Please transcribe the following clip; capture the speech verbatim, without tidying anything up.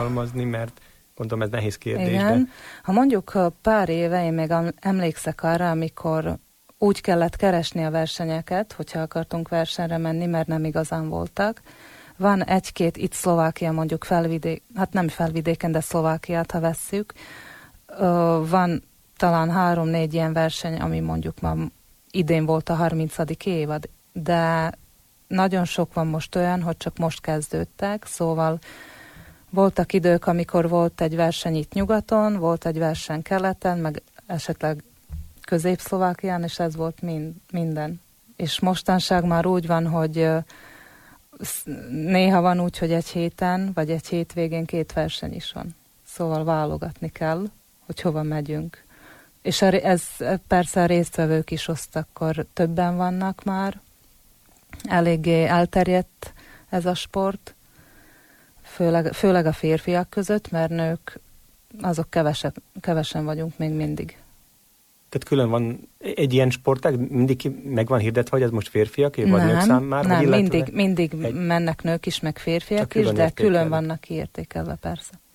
fogalmazni, mert gondolom ez nehéz kérdés. Igen. De... Ha mondjuk pár éve, én még emlékszek arra, amikor úgy kellett keresni a versenyeket, hogyha akartunk versenyre menni, mert nem igazán voltak. Van egy-két itt Szlovákia, mondjuk felvidék, hát nem felvidéken, de Szlovákiát, ha vesszük. Van talán három-négy ilyen verseny, ami mondjuk már idén volt a harmincadik évad, de nagyon sok van most olyan, hogy csak most kezdődtek, szóval voltak idők, amikor volt egy verseny itt nyugaton, volt egy verseny keleten, meg esetleg Közép-Szlovákián, és ez volt mind, minden. És mostanság már úgy van, hogy néha van úgy, hogy egy héten, vagy egy hétvégén két verseny is van. Szóval válogatni kell, hogy hova megyünk. És ez persze a résztvevők is osztakkor többen vannak már. Eléggé elterjedt ez a sport, főleg, főleg a férfiak között, mert nők, azok kevesebb, kevesen vagyunk még mindig. Tehát külön van egy ilyen sportág, mindig meg van hirdetve, hogy ez most férfiaké, vagy nem, nők számára? Nem, mindig, mindig egy... mennek nők is, meg férfiak külön is, de értékelve. külön vannak kiértékelve, persze.